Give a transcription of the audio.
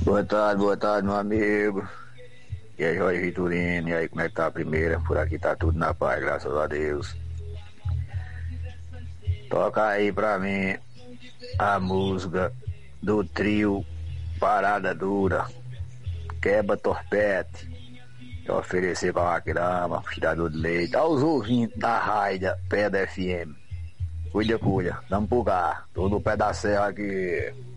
Boa tarde, meu amigo. E aí, Jorge Vitorino, e aí, como é que tá a primeira? Por aqui tá tudo na paz, graças a Deus. Toca aí pra mim a música do trio Parada Dura, Quebra Torpete, que eu oferecer pra Maquirama, tirador de leite, aos ouvintes da Raida, Pedra FM. Cuida, tamo por cá, tô no pé da serra aqui.